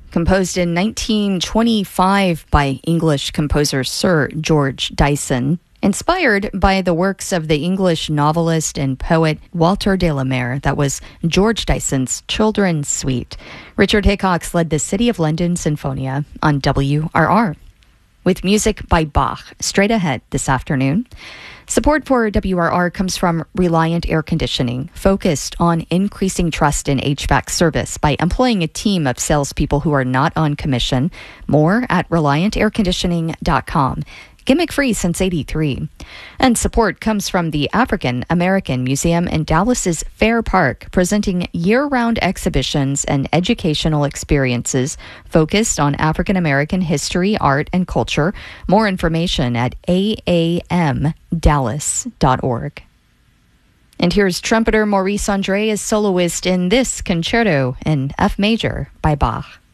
Composed in 1925 by English composer Sir George Dyson, inspired by the works of the English novelist and poet Walter de la Mare, that was George Dyson's children's suite. Richard Hickox led the City of London Sinfonia on WRR. With music by Bach, straight ahead this afternoon. Support for WRR comes from Reliant Air Conditioning, focused on increasing trust in HVAC service by employing a team of salespeople who are not on commission. More at ReliantAirConditioning.com. Gimmick-free since '83. And support comes from the African American Museum in Dallas's Fair Park, presenting year-round exhibitions and educational experiences focused on African American history, art, and culture. More information at aamdallas.org. And here's trumpeter Maurice Andre as soloist in this concerto in F major by Bach.